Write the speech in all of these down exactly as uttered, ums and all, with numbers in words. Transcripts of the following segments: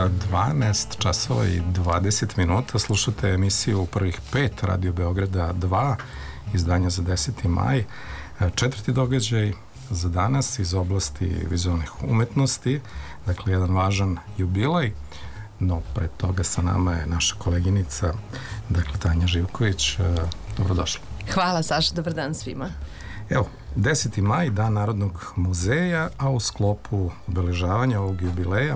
dvanaest časova i dvadeset minuta. Slušate emisiju prvih pet Radio Beograda dva, izdanja za deseti maj. Četvrti događaj za danas iz oblasti vizualnih umetnosti, dakle jedan važan jubilej, no pre toga sa nama je naša koleginica, dakle Tanja Živković. Dobrodošla. Hvala Saša, dobar dan svima. Evo, deseti maj, Dan Narodnog muzeja, a u sklopu obeležavanja ovog jubileja,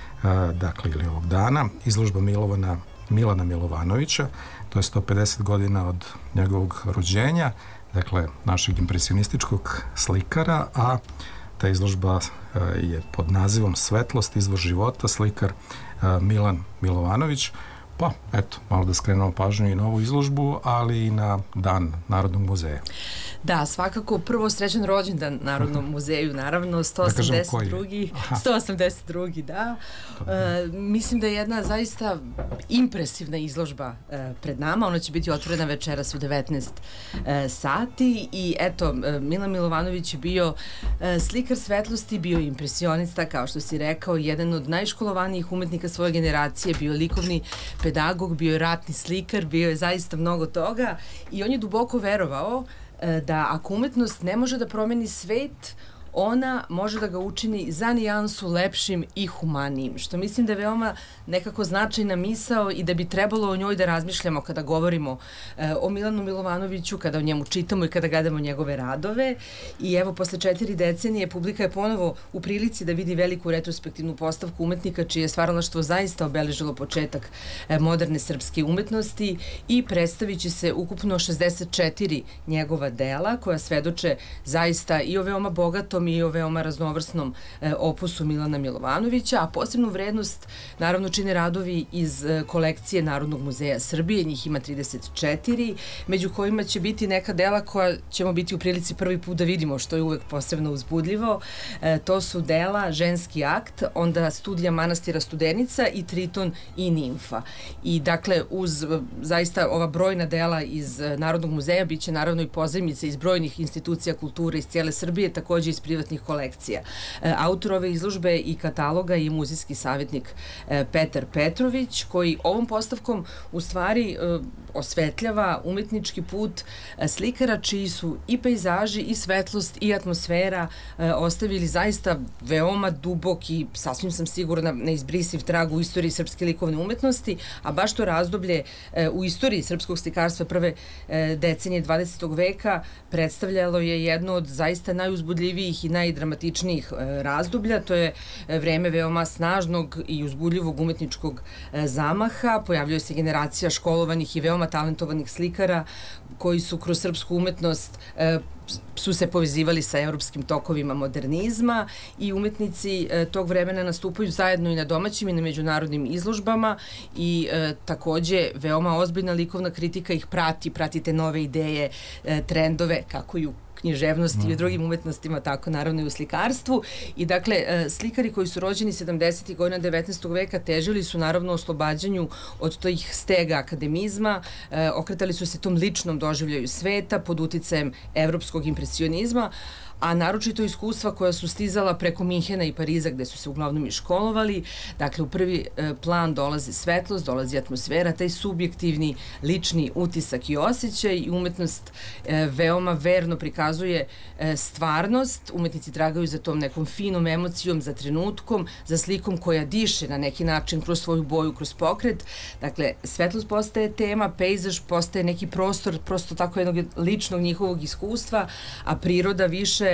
dakle ili ovog dana, izložba Milovana, Milana Milovanovića, to je sto pedeset godina od njegovog rođenja, dakle našeg impresionističkog slikara, a ta izložba je pod nazivom Svetlost, izvor života, slikar Milan Milovanović. Pa, eto, malo da skrenemo pažnju i na ovu izložbu, ali i na Dan Narodnog muzeja. Da, svakako prvo srećan rođendan Narodnom muzeju, naravno, sto osamdeset drugi sto osamdeset drugi da. E, mislim da je jedna zaista impresivna izložba e, pred nama, ona će biti otvorena večeras u devetnaest e, sati i eto, Milan Milovanović je bio e, slikar svetlosti, bio impresionista, kao što si rekao, jedan od najškolovanijih umetnika svoje generacije, bio likovni pedagog, bio je ratni slikar, bio je zaista mnogo toga i on je duboko verovao da ako umetnost ne može da promeni svet, ona može da ga učini za nijansu lepšim i humanijim, što mislim da je veoma nekako značajna misao i da bi trebalo o njoj da razmišljamo kada govorimo e, o Milanu Milovanoviću, kada o njemu čitamo i kada gledamo njegove radove. I evo, posle četiri decenije publika je ponovo u prilici da vidi veliku retrospektivnu postavku umetnika čije je stvaralaštvo zaista obeležilo početak e, moderne srpske umetnosti i predstavit će se ukupno šezdeset četiri njegova dela koja svedoče zaista i o veoma bogatom i o veoma raznovrsnom e, opusu Milana Milovanovića, a posebnu vrednost naravno čine radovi iz e, kolekcije Narodnog muzeja Srbije, njih ima trideset četiri, među kojima će biti neka dela koja ćemo biti u prilici prvi put da vidimo, što je uvek posebno uzbudljivo. E, to su dela Ženski akt, onda Studija manastira Studenica i Triton i Nimfa. I dakle, uz zaista ova brojna dela iz e, Narodnog muzeja biće naravno i pozajmice iz brojnih institucija kulture iz cijele Srbije, takođe iz privatnih kolekcija. E, autor ove izložbe i kataloga je muzejski savjetnik e, Petar Petrović, koji ovom postavkom u stvari e, osvetljava umetnički put e, slikara čiji su i pejzaži i svetlost i atmosfera e, ostavili zaista veoma dubok i sasvim sam sigurna neizbrisiv trag u istoriji srpske likovne umetnosti, a baš to razdoblje e, u istoriji srpskog slikarstva prve e, decenije dvadesetog veka predstavljalo je jedno od zaista najuzbudljivijih i najdramatičnijih e, razdoblja. To je e, vreme veoma snažnog i uzbudljivog umetničkog e, zamaha. Pojavljuje se generacija školovanih i veoma talentovanih slikara koji su kroz srpsku umetnost e, su se povezivali sa evropskim tokovima modernizma i umetnici e, tog vremena nastupaju zajedno i na domaćim i na međunarodnim izložbama i e, takođe veoma ozbiljna likovna kritika ih prati, pratite nove ideje, e, trendove, kako i u književnosti i u drugim umetnostima, tako naravno i u slikarstvu. I dakle, slikari koji su rođeni sedamdesetih godina devetnaestog veka težili su naravno oslobađanju od tih stega akademizma, okretali su se tom ličnom doživljaju sveta pod uticajem evropskog impresionizma, a naročito iskustva koja su stizala preko Minhena i Pariza gde su se uglavnom i školovali. Dakle, u prvi e, plan dolazi svetlost, dolazi atmosfera, taj subjektivni lični utisak i osjećaj i umetnost e, veoma verno prikazuje e, stvarnost. Umetnici tragaju za tom nekom finom emocijom, za trenutkom, za slikom koja diše na neki način kroz svoju boju, kroz pokret. Dakle, svetlost postaje tema, pejzaž postaje neki prostor, prosto tako jednog ličnog njihovog iskustva, a priroda više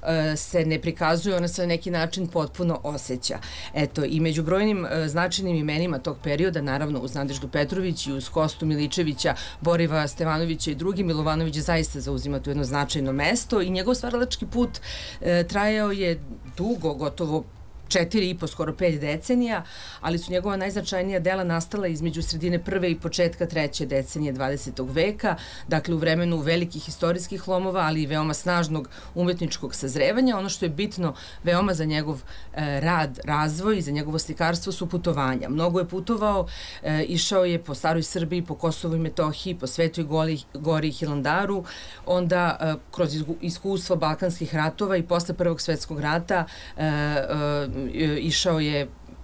se ne prikazuje, ona se na neki način potpuno osjeća. Eto, i među brojnim značajnim imenima tog perioda, naravno uz Nadeždu Petrović i uz Kostu Miličevića, Boriva Stevanovića i drugi, Milovanović zaista zauzima tu jedno značajno mesto i njegov stvaralački put e, trajao je dugo, gotovo četiri i po, skoro pet decenija, ali su njegova najznačajnija dela nastala između sredine prve i početka treće decenije dvadesetog veka, dakle u vremenu velikih istorijskih lomova, ali i veoma snažnog umetničkog sazrevanja. Ono što je bitno veoma za njegov e, rad, razvoj i za njegovo slikarstvo su putovanja. Mnogo je putovao, e, išao je po staroj Srbiji, po Kosovu i Metohiji, po Svetoj gori, gori i Hilandaru, onda e, kroz iskustvo balkanskih ratova i posle Prvog svetskog rata e, e, išao je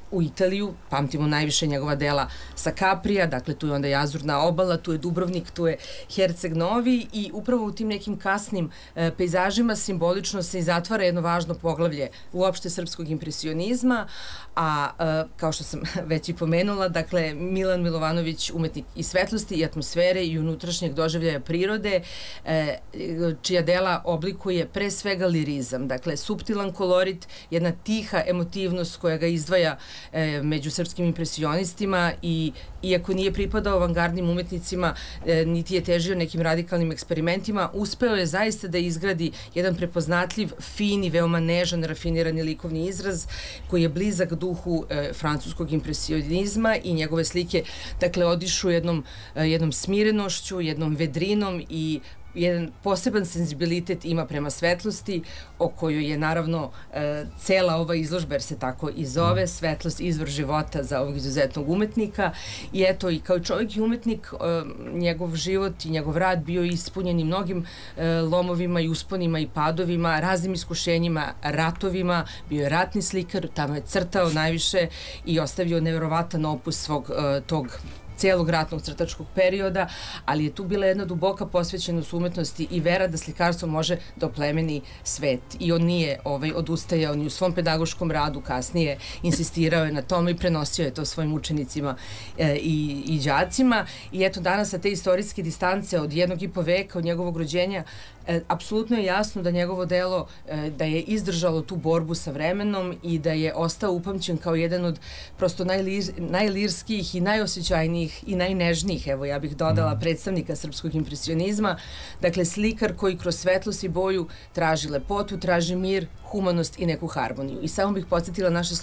u Italiju, pamtimo najviše njegova dela sa Kaprija, dakle tu je onda i Azurna obala, tu je Dubrovnik, tu je Herceg Novi i upravo u tim nekim kasnim e, pejzažima simbolično se i zatvara jedno važno poglavlje uopšte srpskog impresionizma, a e, kao što sam već i pomenula, dakle Milan Milovanović, umetnik i svetlosti i atmosfere i unutrašnjeg doživljaja prirode, e, čija dela oblikuje pre svega lirizam, dakle suptilan kolorit, jedna tiha emotivnost koja ga izdvaja e, među srpskim impresionistima i iako nije pripadao avangardnim umetnicima, e, niti je težio nekim radikalnim eksperimentima, uspeo je zaista da izgradi jedan prepoznatljiv, fin i veoma nežan, rafinirani likovni izraz koji je blizak duhu e, francuskog impresionizma i njegove slike, dakle, odišu jednom, e, jednom smirenošću, jednom vedrinom i jedan poseban senzibilitet ima prema svetlosti, o kojoj je naravno e, cela ova izložba, jer se tako i zove, svetlost, izvor života za ovog izuzetnog umetnika. I eto, i kao čovjek i umetnik, e, njegov život i njegov rad bio ispunjen i mnogim e, lomovima i usponima i padovima, raznim iskušenjima, ratovima, bio je ratni slikar, tamo je crtao najviše i ostavio neverovatan opus svog e, tog cijelog ratnog crtačkog perioda, ali je tu bila jedna duboka posvećenost umetnosti i vera da slikarstvo može da oplemeni svet. I on nije ovaj, odustajao ni u svom pedagoškom radu, kasnije insistirao je na tome i prenosio je to svojim učenicima e, i, i đacima. I eto, danas sa te istorijske distance od jednog i po veka od njegovog rođenja, e, apsolutno je jasno da njegovo delo e, da je izdržalo tu borbu sa vremenom i da je ostao upamćen kao jedan od prosto najlir, najlirskijih i najosjećajnijih i najnežnijih, evo ja bih dodala, predstavnika srpskog impresionizma. Dakle, slikar koji kroz svetlost i boju traži lepotu, traži mir, humanost i neku harmoniju. I samo bih podsjetila naše